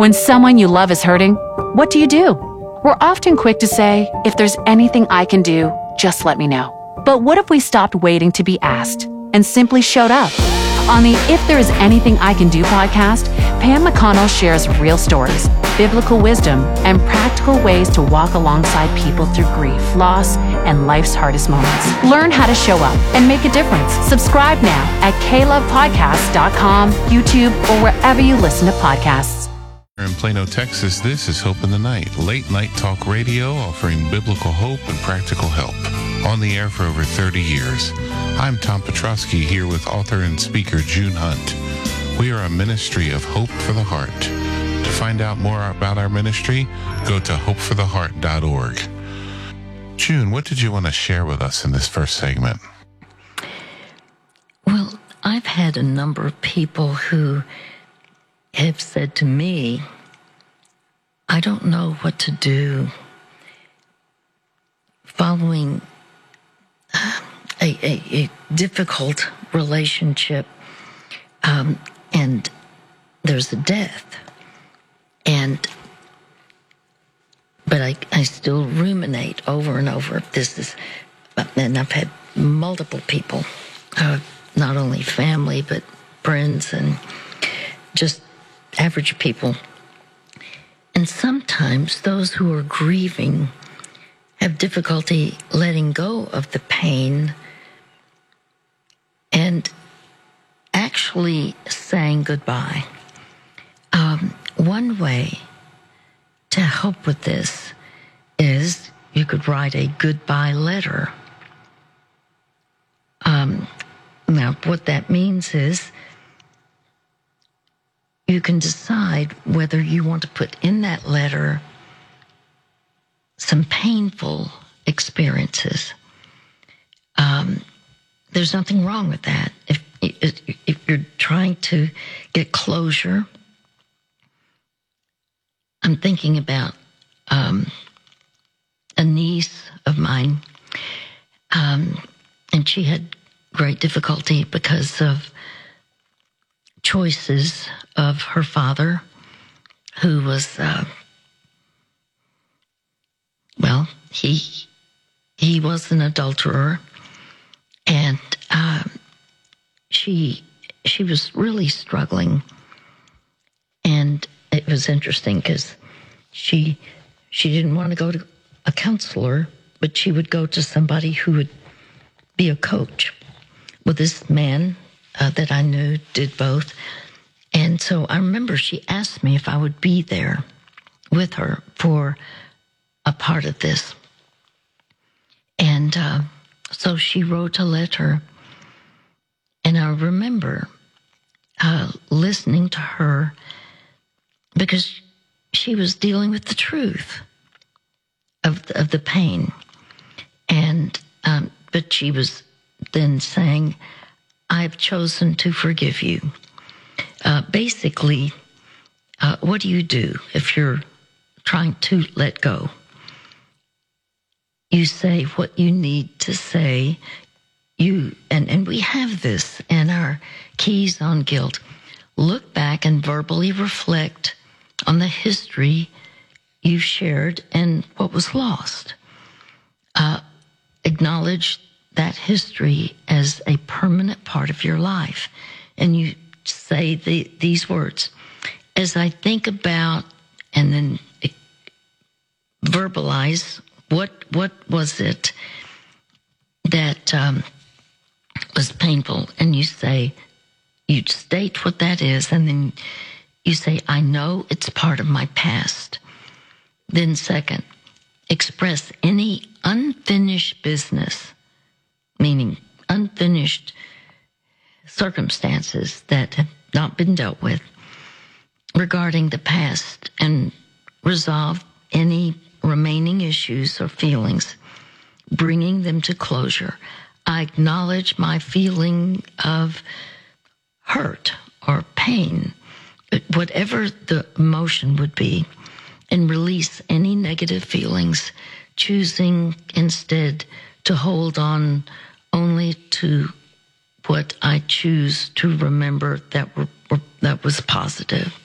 When someone you love is hurting, what do? We're often quick to say, if there's anything I can do, just let me know. But what if we stopped waiting to be asked and simply showed up? On the If There Is Anything I Can Do podcast, Pam McConnell shares real stories, biblical wisdom, and practical ways to walk alongside people through grief, loss, and life's hardest moments. Learn how to show up and make a difference. Subscribe now at klovepodcast.com, YouTube, or wherever you listen to podcasts. In Plano, Texas, this is Hope in the Night, late night talk radio offering biblical hope and practical help. On the air for over 30 years. I'm Tom Petrosky here with author and speaker June Hunt. We are a ministry of Hope for the Heart. To find out more about our ministry, go to hopefortheheart.org. June, what did you want to share with us in this first segment? Well, I've had a number of people who have said to me, I don't know what to do following a difficult relationship, and there's a death. But I still ruminate over and over. And I've had multiple people, not only family, but friends and just average people. And sometimes those who are grieving have difficulty letting go of the pain and actually saying goodbye. One way to help with this is you could write a goodbye letter. Now, what that means is you can decide whether you want to put in that letter some painful experiences. There's nothing wrong with that. If you're trying to get closure, I'm thinking about a niece of mine, and she had great difficulty because of choices of her father, who was, he was an adulterer, and she was really struggling. And it was interesting because she didn't want to go to a counselor, but she would go to somebody who would be a coach. Well, this man that I knew did both. And so I remember she asked me if I would be there with her for a part of this. And so she wrote a letter. And I remember listening to her because she was dealing with the truth of the pain. And but she was then saying, I've chosen to forgive you. Basically, what do you do if you're trying to let go? You say what you need to say. And we have this in our Keys on Guilt. Look back and verbally reflect on the history you've shared and what was lost. Acknowledge that history as a permanent part of your life. And you say these words, as I think about, and then verbalize what was it that was painful. And you state what that is, and then you say, I know it's part of my past. Then second, express any unfinished business, meaning unfinished circumstances that have not been dealt with regarding the past, and resolve any remaining issues or feelings, bringing them to closure. I acknowledge my feeling of hurt or pain, whatever the emotion would be, and release any negative feelings, choosing instead to hold on only to what I choose to remember that was positive.